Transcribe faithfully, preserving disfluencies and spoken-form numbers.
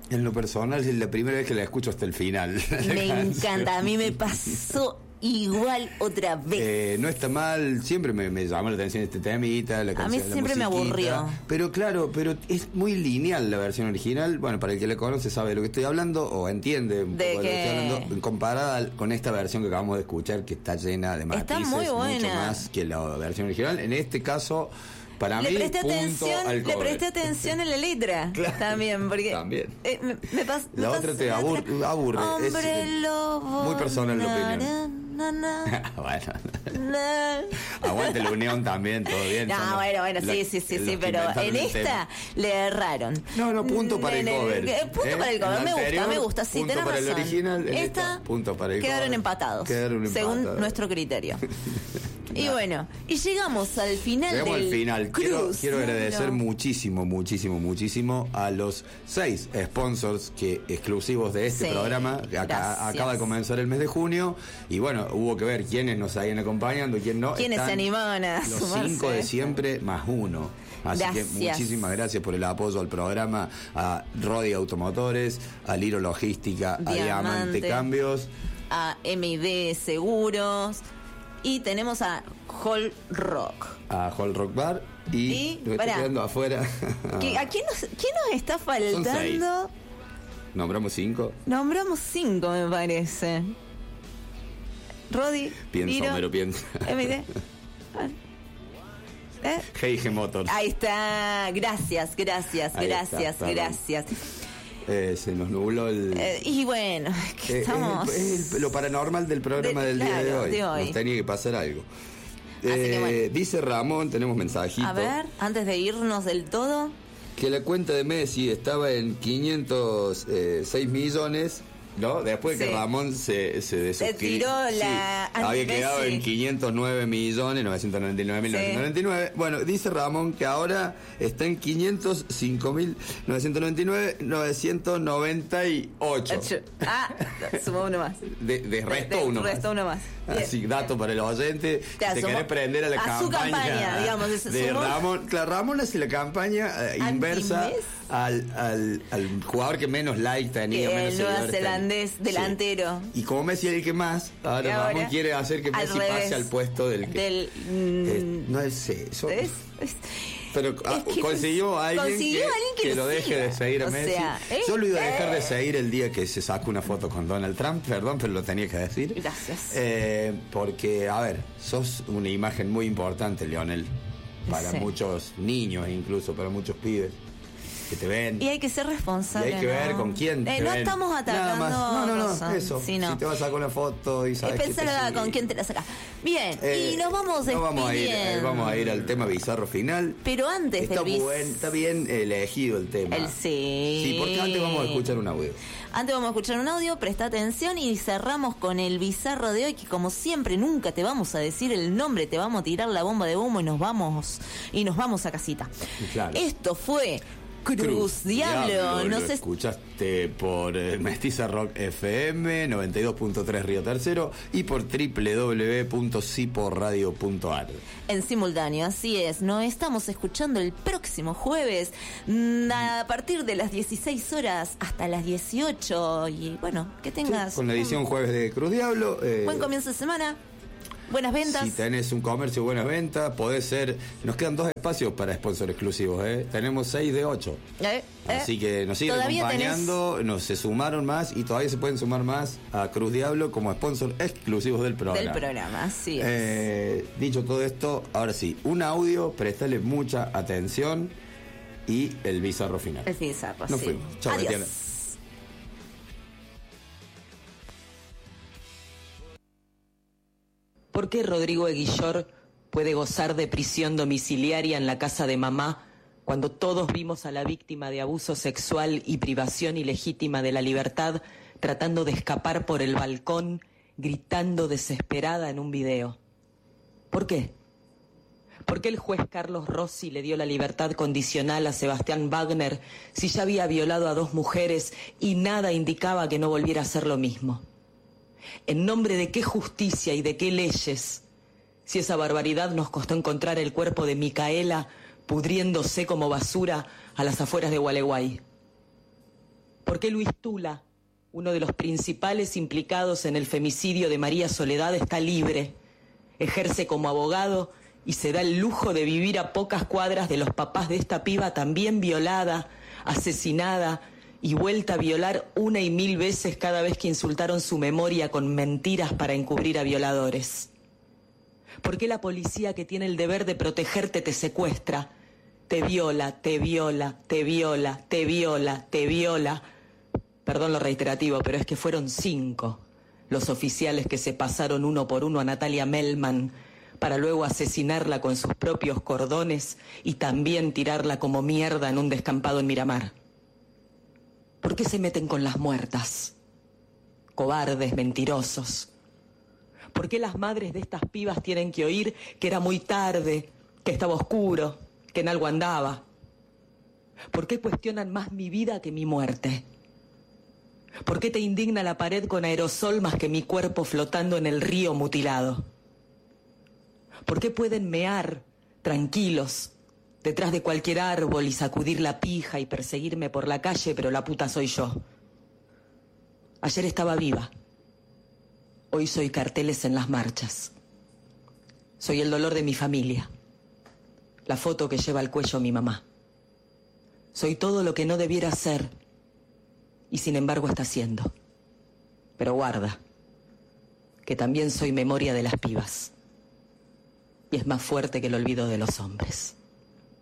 En lo personal es la primera vez que la escucho hasta el final. Me encanta, a mí me pasó igual otra vez. Eh, no está mal, siempre me, me llamó la atención este temita, la canción, a mí siempre la me aburrió. Pero claro, pero es muy lineal la versión original. Bueno, para el que la conoce sabe de lo que estoy hablando o entiende un de poco que... de lo que estoy hablando, comparada con esta versión que acabamos de escuchar, que está llena de matices, está muy buena, mucho más que la versión original. En este caso, para le mí, presté punto atención, al le cover. presté atención en la letra. Claro, también, porque también. Eh, me, me pas, la me otra pas, te abur, otra... aburre. Hombre es, lobo, muy personal la opinión. Na, na, na, bueno. na. Aguante la unión también, todo bien. No, Son bueno, bueno, los, sí, sí, sí, los sí, que pero inventaron en el esta tema. le erraron. No, no, punto para el En cover. eh, Punto ¿eh? para el cover, En me anterior, gusta, me gusta, sí, punto tenés para razón. el original, en esta, esta, punto para el quedaron cover. empatados, Quedaron según empatados. nuestro criterio. Y bueno, y llegamos al final Llegamos del al final. Quiero, Cruz, quiero agradecer no. muchísimo, muchísimo, muchísimo a los seis sponsors que exclusivos de este Sí, programa. Acá, gracias. acaba de comenzar el mes de junio y bueno, hubo que ver quiénes nos siguen acompañando y quién no. ¿Quiénes se animaban a los sumarse? cinco de siempre más uno. Así Gracias. que muchísimas gracias por el apoyo al programa, a Rodi Automotores, a Liro Logística, a Diamante. Diamante Cambios, A M I D Seguros. Y tenemos a Hall Rock. a Hall Rock Bar y, Y, me estoy pará. quedando afuera. ¿Qué- ¿A quién nos, quién nos está faltando? seis. Nombramos cinco. Nombramos cinco, me parece. Rodi, Piensa, Liro, Homero, piensa. M I D. ¿Eh? G I G Motors. Ahí está, gracias, gracias, Ahí está, gracias, perdón. gracias. Eh, se nos nubló el... Eh, y bueno, es que Eh, estamos... es el- lo paranormal del programa De- del día de claro, hoy. de hoy. Nos tenía que pasar algo. Así que Eh, bueno. Dice Ramón, tenemos mensajito, A ver, antes de irnos del todo... que la cuenta de Messi estaba en quinientos seis millones, ¿no? Después Sí. que Ramón se, se desuscribió. tiró la había anti-Messi. quedado en quinientos nueve millones novecientos noventa y nueve mil novecientos noventa y nueve. Bueno, dice Ramón que ahora está en quinientos cinco mil novecientos noventa y nueve novecientos noventa y ocho. Ah, sumó uno más. De, de resto De- de- uno resto más. uno más. Así, dato para el oyente. Te Si te asomó- querés prender a la a su campaña, campaña, digamos, se de sumó- Ramón. Claro, Ramón hace la campaña eh, inversa ¿Anti-Messi? al, al, al jugador que menos like tenía, Que menos el seguidores neozelandés tenía. delantero. Sí. Y como Messi es el que más, ahora, Y ahora, Ramón quiere hacer que al Messi revés, pase al puesto del que. del, mm, Eh, no es eso. es- es- Pero ah, es que consiguió a alguien, consiguió que, a alguien que que lo lo deje siga. de seguir a O Messi. sea, ¿eh? Yo lo iba a dejar de Eh. seguir el día que se sacó una foto con Donald Trump, perdón, pero lo tenía que decir. Gracias. Eh, porque, a ver, sos una imagen muy importante, Lionel, para Sí. muchos niños, incluso para muchos pibes que te ven. Y hay que ser responsable. Y hay que ver ¿no? con quién Eh, te no ven. estamos Nada atacando. más. No, no, no, cosas, eso. sino- Si te vas a sacar una foto y Es sabes que te pensar sigue. con quién te la sacas. Bien, Eh, y nos vamos no vamos a ir, eh, despidiendo. vamos a ir al tema bizarro final. Pero antes Está, del bis- buen, está bien elegido el tema. El sí. Sí, porque antes vamos a escuchar un audio. Antes vamos a escuchar un audio, presta atención y cerramos con el bizarro de hoy, que como siempre nunca te vamos a decir el nombre, te vamos a tirar la bomba de humo y nos vamos y nos vamos a casita. Claro. Esto fue Cruz, Diablo, no lo sé. escuchaste por eh, Mestiza Rock F M noventa y dos punto tres Río Tercero y por doble u doble u doble u punto ciporradio punto a r. En simultáneo, así es. Nos estamos escuchando el próximo jueves mm, a partir de las dieciséis horas hasta las dieciocho. Y bueno, que tengas Con la edición un jueves de Cruz Diablo. eh, buen comienzo de semana. Buenas ventas. Si tenés un comercio, buenas ventas, podés ser. Nos quedan dos espacios para sponsor exclusivos, ¿eh? Tenemos seis de ocho. Eh, eh. Así que nos siguen Todavía acompañando, nos se sumaron más y todavía se pueden sumar más a Cruz Diablo como sponsor exclusivos del programa. Del programa, así es. Eh, dicho todo esto, ahora sí, un audio, prestale mucha atención y el bizarro final. El bizarro, Nos sí. fuimos. Chao, Adiós. Tatiana. ¿Por qué Rodrigo Eguillor puede gozar de prisión domiciliaria en la casa de mamá cuando todos vimos a la víctima de abuso sexual y privación ilegítima de la libertad tratando de escapar por el balcón, gritando desesperada en un video? ¿Por qué? ¿Por qué el juez Carlos Rossi le dio la libertad condicional a Sebastián Wagner si ya había violado a dos mujeres y nada indicaba que no volviera a hacer lo mismo? ¿En nombre de qué justicia y de qué leyes? Si esa barbaridad nos costó encontrar el cuerpo de Micaela pudriéndose como basura a las afueras de Gualeguay. ¿Por qué Luis Tula, uno de los principales implicados en el femicidio de María Soledad, está libre, ejerce como abogado y se da el lujo de vivir a pocas cuadras de los papás de esta piba también violada, asesinada y vuelta a violar una y mil veces cada vez que insultaron su memoria con mentiras para encubrir a violadores? ¿Por qué la policía, que tiene el deber de protegerte, te secuestra, te viola, te viola, te viola, te viola, te viola? Perdón lo reiterativo, pero es que fueron cinco los oficiales que se pasaron uno por uno a Natalia Melman para luego asesinarla con sus propios cordones y también tirarla como mierda en un descampado en Miramar. ¿Por qué se meten con las muertas? Cobardes, mentirosos. ¿Por qué las madres de estas pibas tienen que oír que era muy tarde, que estaba oscuro, que en algo andaba? ¿Por qué cuestionan más mi vida que mi muerte? ¿Por qué te indigna la pared con aerosol más que mi cuerpo flotando en el río mutilado? ¿Por qué pueden mear tranquilos detrás de cualquier árbol y sacudir la pija y perseguirme por la calle, pero la puta soy yo? Ayer estaba viva. Hoy soy carteles en las marchas. Soy el dolor de mi familia. La foto que lleva al cuello mi mamá. Soy todo lo que no debiera ser y sin embargo está siendo. Pero guarda, que también soy memoria de las pibas. Y es más fuerte que el olvido de los hombres.